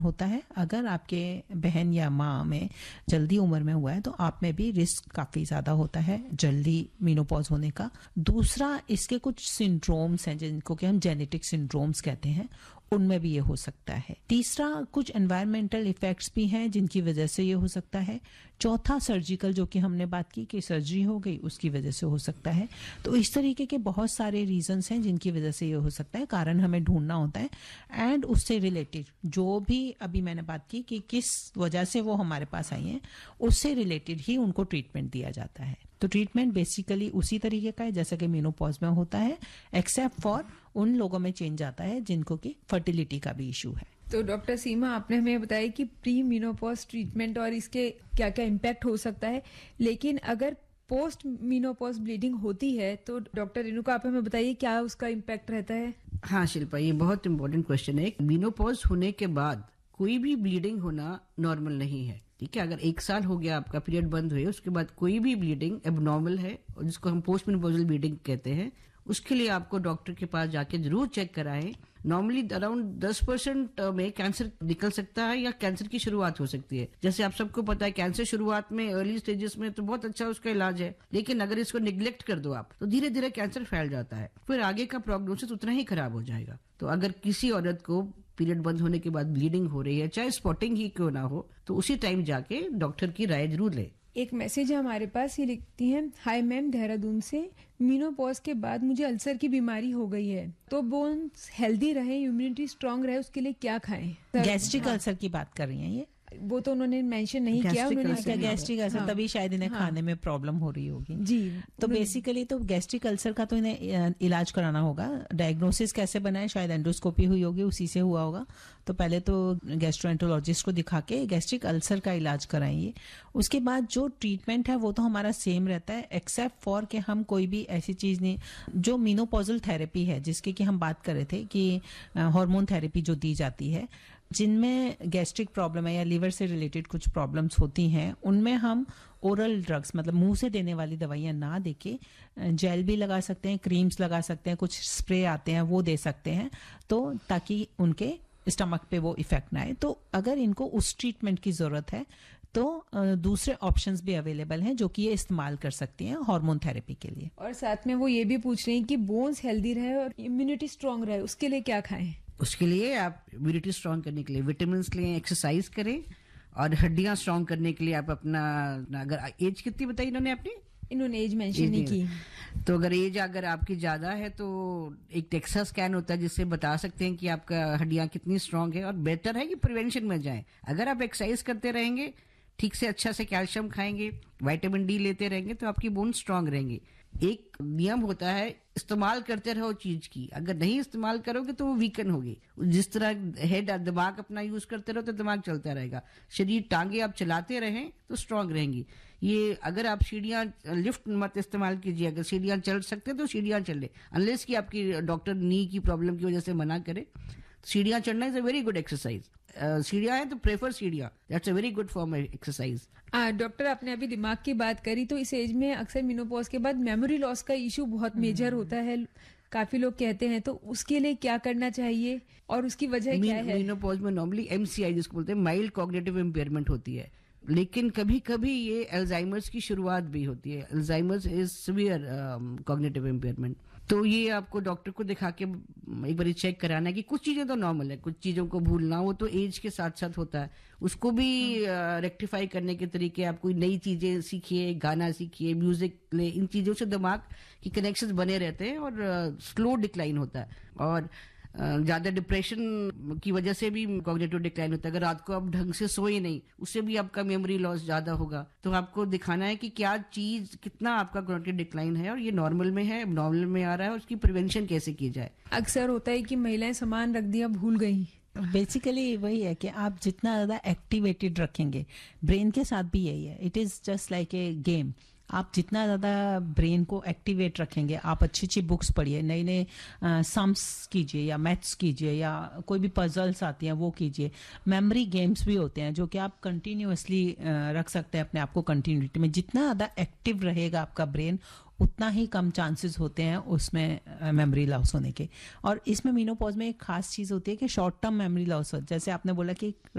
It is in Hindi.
होता है। अगर आपके बहन या माँ में जल्दी उम्र में हुआ है तो आप में भी रिस्क काफ़ी ज़्यादा होता है जल्दी मीनोपॉज होने का। दूसरा, इसके कुछ सिंड्रोम्स हैं जिनको कि हम जेनेटिक सिंड्रोम्स कहते हैं, उनमें भी ये हो सकता है। तीसरा, कुछ एनवायरमेंटल इफेक्ट्स भी हैं जिनकी वजह से ये हो सकता है। चौथा, सर्जिकल, जो कि हमने बात की कि सर्जरी हो गई उसकी वजह से हो सकता है। तो इस तरीके के बहुत सारे रीजंस हैं जिनकी वजह से ये हो सकता है, कारण हमें ढूंढना होता है एंड उससे रिलेटेड जो भी अभी मैंने बात की कि किस वजह से वो हमारे पास आई हैं, उससे रिलेटेड ही उनको ट्रीटमेंट दिया जाता है। तो ट्रीटमेंट बेसिकली उसी तरीके का है जैसा कि मेनोपॉज में होता है, एक्सेप्ट फॉर उन लोगों में चेंज आता है जिनको कि फर्टिलिटी का भी इशू है। तो डॉक्टर सीमा, आपने हमें बताया कि प्री मीनोपॉज ट्रीटमेंट और इसके क्या क्या इम्पैक्ट हो सकता है, लेकिन अगर पोस्ट मीनोपॉज ब्लीडिंग होती है तो डॉक्टर रेणुका, आप हमें बताइए क्या उसका इम्पैक्ट रहता है। हाँ शिल्पा, ये बहुत इंपॉर्टेंट क्वेश्चन है। मीनोपॉज होने के बाद कोई भी ब्लीडिंग होना नॉर्मल नहीं है, ठीक है। अगर 1 साल हो गया आपका पीरियड बंद हुए, उसके बाद कोई भी ब्लीडिंग एबनॉर्मल है, और जिसको हम पोस्ट मेनोपॉजल ब्लीडिंग कहते हैं, उसके लिए आपको डॉक्टर के पास जाके जरूर चेक कराएं। नॉर्मली अराउंड 10% में कैंसर निकल सकता है या कैंसर की शुरुआत हो सकती है। जैसे आप सबको पता है, कैंसर शुरुआत में अर्ली स्टेजेस में तो बहुत अच्छा उसका इलाज है, लेकिन अगर इसको निग्लेक्ट कर दो आप तो धीरे धीरे कैंसर फैल जाता है, फिर आगे का प्रोग्नोसिस उतना ही खराब हो जाएगा। तो अगर किसी औरत को पीरियड बंद होने के बाद ब्लीडिंग हो रही है, चाहे स्पॉटिंग ही क्यों ना हो, तो उसी टाइम जाके डॉक्टर की राय जरूर ले। एक मैसेज है हमारे पास, ये लिखती हैं, हाय मैम, देहरादून से। मीनोपॉज के बाद मुझे अल्सर की बीमारी हो गई है, तो बोन्स हेल्दी रहे, इम्यूनिटी स्ट्रांग रहे, उसके लिए क्या खाएं? गैस्ट्रिक अल्सर की बात कर रही हैं ये? वो तो उन्होंने मेंशन नहीं किया। गैस्ट्रिक अल्सर, तभी शायद इन्हें खाने में प्रॉब्लम हो रही होगी जी। तो बेसिकली तो गैस्ट्रिक अल्सर का तो इन्हें इलाज कराना होगा। डायग्नोसिस कैसे बनाए, शायद एंडोस्कोपी हुई होगी, उसी से हुआ होगा। तो पहले तो गैस्ट्रोएंटरोलॉजिस्ट को दिखा के गैस्ट्रिक अल्सर का इलाज कराएंगे। उसके बाद जो ट्रीटमेंट है वो तो हमारा सेम रहता है, एक्सेप्ट फॉर कि हम कोई भी ऐसी चीज नहीं, जो मीनोपॉजल थेरेपी है जिसकी कि हम बात कर रहे थे कि हार्मोन थेरेपी जो दी जाती है, जिनमें गैस्ट्रिक प्रॉब्लम है या लिवर से रिलेटेड कुछ प्रॉब्लम्स होती हैं, उनमें हम ओरल ड्रग्स मतलब मुंह से देने वाली दवाइयां ना देके जेल भी लगा सकते हैं, क्रीम्स लगा सकते हैं, कुछ स्प्रे आते हैं वो दे सकते हैं, तो ताकि उनके स्टमक पे वो इफेक्ट ना आए। तो अगर इनको उस ट्रीटमेंट की जरूरत है तो दूसरे ऑप्शंस भी अवेलेबल हैं जो कि ये इस्तेमाल कर सकती हैं हार्मोन थेरेपी के लिए। और साथ में वो ये भी पूछ रही हैं कि बोन्स हेल्दी रहे और इम्यूनिटी स्ट्रांग रहे, उसके लिए क्या खाएं? उसके लिए आप इम्यूनिटी स्ट्रांग करने के लिए विटामिन लें, एक्सरसाइज करें, और हड्डियां स्ट्रांग करने के लिए आप अपना, अगर एज कितनी बताई इन्होंने अपनी? इन्होंने एज मेंशन नहीं की। तो अगर एज अगर आपकी ज्यादा है तो एक टेक्सा स्कैन होता है जिससे बता सकते हैं कि आपका हड्डियां कितनी स्ट्रांग है, और बेटर है कि प्रिवेंशन में जाएं। अगर आप एक्सरसाइज करते रहेंगे, ठीक से अच्छा से कैल्शियम खाएंगे, विटामिन डी लेते रहेंगे, तो आपकी बोन स्ट्रांग रहेंगी। एक नियम होता है, इस्तेमाल करते रहो चीज की, अगर नहीं इस्तेमाल करोगे तो वो वीकन होगी। जिस तरह हेड दिमाग अपना यूज करते रहो तो दिमाग चलता रहेगा, शरीर टांगे आप चलाते रहें तो स्ट्रांग रहेंगी। ये अगर आप सीढ़ियां लिफ्ट मत इस्तेमाल कीजिए, अगर सीढ़ियां चल सकते तो सीढ़ियां चले, अनलेस कि आपकी डॉक्टर नी की प्रॉब्लम की वजह से मना करे। सीढ़ियां चढ़ना is a very good exercise. सीढ़ियां है तो प्रेफर सीढ़ियां, that's a very good form exercise. Doctor, आपने अभी दिमाग की बात करी, तो इस एज में अक्सर मेनोपॉज के बाद मेमोरी लॉस का इशू बहुत मेजर होता है, काफी लोग कहते हैं, तो उसके लिए क्या करना चाहिए और उसकी वजह क्या है? मेनोपॉज में नॉर्मली MCI जिसको बोलते हैं, माइल्ड कॉग्निटिव इम्पेयरमेंट होती है, लेकिन कभी कभी ये अल्जाइमर्स की शुरुआत भी होती है। Alzheimer's is severe cognitive impairment. तो ये आपको डॉक्टर को दिखा के एक बार चेक कराना है कि कुछ चीजें तो नॉर्मल है, कुछ चीजों को भूलना वो तो एज के साथ साथ होता है, उसको भी रेक्टिफाई करने के तरीके, आप कोई नई चीजें सीखिए, गाना सीखिए, म्यूजिक ले, इन चीजों से दिमाग की कनेक्शंस बने रहते हैं और स्लो डिक्लाइन होता है। और ज्यादा डिप्रेशन की वजह से भी कॉग्निटिव डिक्लाइन होता है। अगर रात को आप ढंग से सोए नहीं, उससे भी आपका मेमोरी लॉस ज्यादा होगा। तो आपको दिखाना है कि क्या चीज, कितना आपका कॉग्निटिव डिक्लाइन है और ये नॉर्मल में है, एबनॉर्मल में आ रहा है, और उसकी प्रिवेंशन कैसे की जाए। अक्सर होता है कि महिलाएं सामान रख दिया भूल गई। बेसिकली वही है कि आप जितना ज्यादा एक्टिवेटेड रखेंगे, ब्रेन के साथ भी यही है, it is just like a game. आप जितना ज़्यादा ब्रेन को एक्टिवेट रखेंगे, आप अच्छी अच्छी बुक्स पढ़िए, नए नए सम्स कीजिए या मैथ्स कीजिए या कोई भी पजल्स आती हैं वो कीजिए। मेमोरी गेम्स भी होते हैं जो कि आप कंटिन्यूअसली रख सकते हैं अपने आप को कंटिन्यूटी में। जितना ज़्यादा एक्टिव रहेगा आपका ब्रेन, उतना ही कम चांसेस होते हैं उसमें मेमोरी लॉस होने के। और इसमें मीनोपॉज में एक खास चीज होती है कि शॉर्ट टर्म मेमोरी लॉस हो, जैसे आपने बोला कि